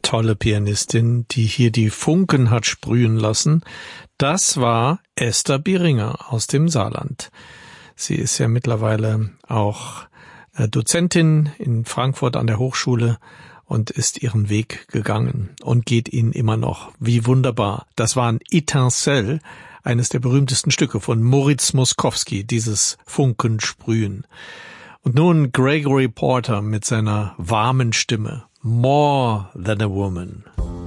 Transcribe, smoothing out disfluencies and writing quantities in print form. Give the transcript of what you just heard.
tolle Pianistin, die hier die Funken hat sprühen lassen, das war Esther Bieringer aus dem Saarland. Sie ist ja mittlerweile auch Dozentin in Frankfurt an der Hochschule und ist ihren Weg gegangen und geht ihn immer noch. Wie wunderbar. Das war ein Étincelle, eines der berühmtesten Stücke von Moritz Moszkowski, dieses Funkensprühen. Und nun Gregory Porter mit seiner warmen Stimme. More Than a Woman.